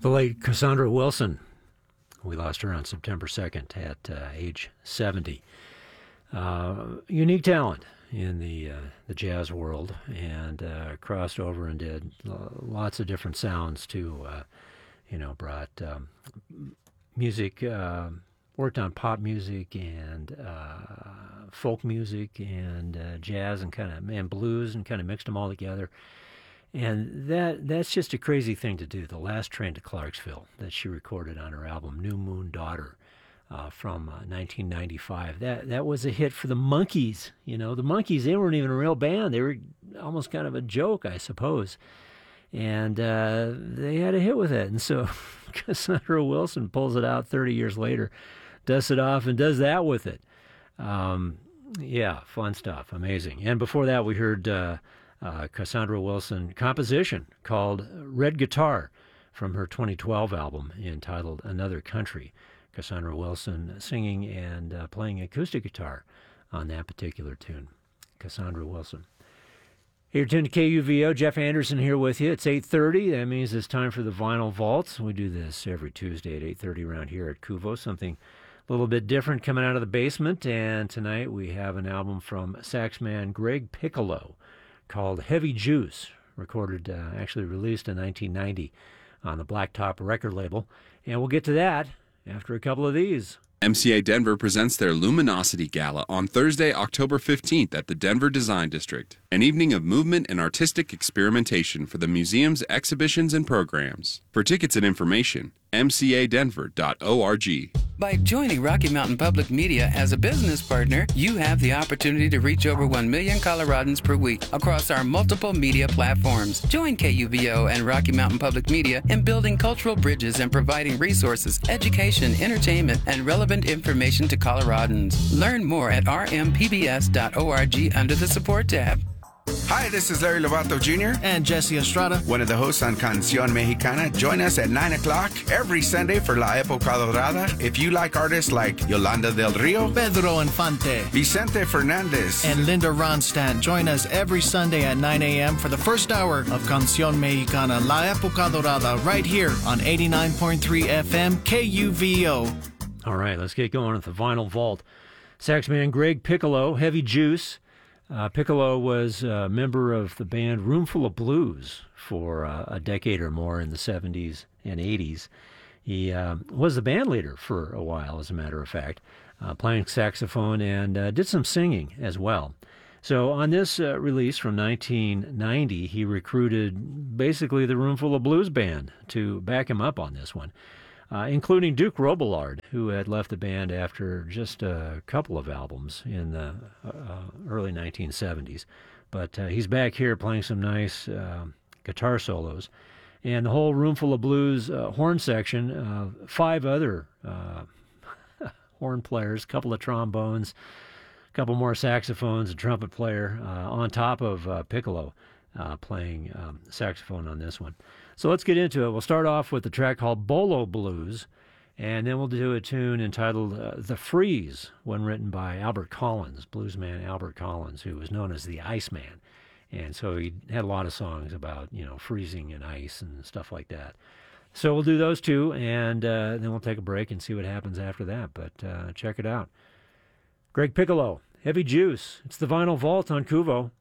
The late Cassandra Wilson. We lost her on September 2nd at age 70. Unique talent in the jazz world, and crossed over and did lots of different sounds too. Brought music, worked on pop music and folk music and jazz and blues, and kind of mixed them all together. And that's just a crazy thing to do. The Last Train to Clarksville that she recorded on her album New Moon Daughter from 1995. That was a hit for the Monkees. The Monkees, they weren't even a real band. They were almost kind of a joke, I suppose. And they had a hit with it. And so Cassandra Wilson pulls it out 30 years later, dusts it off, and does that with it. Fun stuff. Amazing. And before that, we heard Cassandra Wilson composition called Red Guitar from her 2012 album entitled Another Country. Cassandra Wilson singing and playing acoustic guitar on that particular tune. Cassandra Wilson. Here tuned to KUVO, Jeff Anderson here with you. It's 8:30. That means it's time for the Vinyl Vaults. We do this every Tuesday at 8:30 around here at KUVO. Something a little bit different coming out of the basement. And tonight we have an album from saxman Greg Piccolo called Heavy Juice, recorded, actually released in 1990 on the Blacktop record label. And we'll get to that after a couple of these. MCA Denver presents their Luminosity Gala on Thursday, October 15th at the Denver Design District, an evening of movement and artistic experimentation for the museum's exhibitions and programs. For tickets and information, mcadenver.org. By joining Rocky Mountain Public Media as a business partner, you have the opportunity to reach over 1 million Coloradans per week across our multiple media platforms. Join KUVO and Rocky Mountain Public Media in building cultural bridges and providing resources, education, entertainment, and relevant information to Coloradans. Learn more at rmpbs.org under the Support tab. Hi, this is Larry Lovato Jr. and Jesse Estrada, one of the hosts on Canción Mexicana. Join us at 9 o'clock every Sunday for La Época Dorada. If you like artists like Yolanda del Rio, Pedro Infante, Vicente Fernandez, and Linda Ronstadt, join us every Sunday at 9 a.m. for the first hour of Canción Mexicana, La Época Dorada, right here on 89.3 FM KUVO. All right, let's get going with the Vinyl Vault. Saxman Greg Piccolo, Heavy Juice. Piccolo was a member of the band Roomful of Blues for a decade or more in the 70s and 80s. He was the band leader for a while, as a matter of fact, playing saxophone and did some singing as well. So on this release from 1990, he recruited basically the Roomful of Blues band to back him up on this one, including Duke Robillard, who had left the band after just a couple of albums in the early 1970s. But he's back here playing some nice guitar solos. And the whole Roomful of Blues horn section, 5 other horn players, a couple of trombones, a couple more saxophones, a trumpet player, on top of Piccolo playing saxophone on this one. So let's get into it. We'll start off with the track called Bolo Blues, and then we'll do a tune entitled The Freeze, one written by Albert Collins, bluesman Albert Collins, who was known as the Iceman. And so he had a lot of songs about, freezing and ice and stuff like that. So we'll do those two, and then we'll take a break and see what happens after that. But check it out. Greg Piccolo, Heavy Juice. It's the Vinyl Vault on KUVO.